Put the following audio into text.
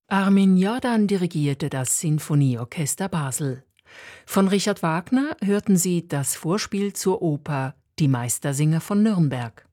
Armin Jordan dirigierte das Sinfonieorchester Basel. Von Richard Wagner hörten Sie das Vorspiel zur Oper Die Meistersinger von Nürnberg.